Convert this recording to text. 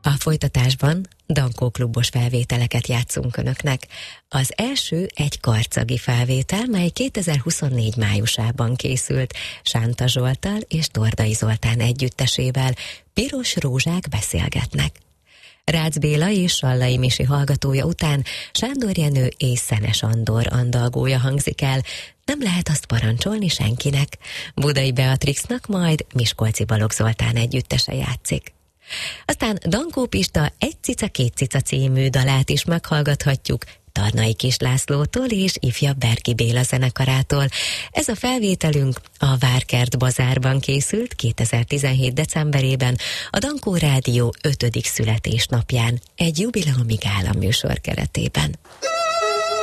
A folytatásban Dankó klubos felvételeket játszunk önöknek. Az első egy karcagi felvétel, mely 2024 májusában készült Sánta Zsolttal és Tordai Zoltán együttesével. Piros rózsák beszélgetnek. Rácz Béla és Sallai Misi hallgatója után Sándor Jenő és Szenes Andor andalgója hangzik el. Nem lehet azt parancsolni senkinek. Budai Beatrixnak majd Miskolci Balogh Zoltán együttese játszik. Aztán Dankó Pista Egy cica, két cica című dalát is meghallgathatjuk Tarnai Kis Lászlótól és ifjabb Berki Béla zenekarától. Ez a felvételünk a Várkert Bazárban készült 2017. decemberében a Dankó Rádió 5. születésnapján egy jubileumi gála műsor keretében.